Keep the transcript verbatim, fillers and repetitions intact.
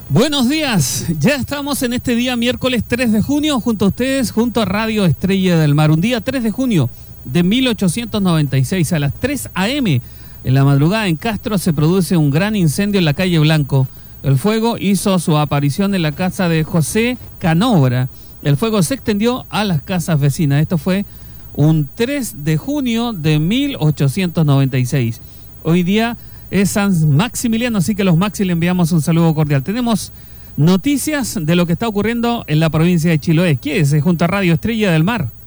Buenos días, ya estamos en este día miércoles tres de junio junto a ustedes, junto a Radio Estrella del Mar. Un día tres de junio de mil ochocientos noventa y seis a las tres a eme en la madrugada en Castro se produce un gran incendio en la calle Blanco. El fuego hizo su aparición en la casa de José Canobra. El fuego se extendió a las casas vecinas. Esto fue un tres de junio de mil ochocientos noventa y seis. Hoy día es San Maximiliano, así que a los Maxi le enviamos un saludo cordial. Tenemos noticias de lo que está ocurriendo en la provincia de Chiloé. Quédese junto a Radio Estrella del Mar.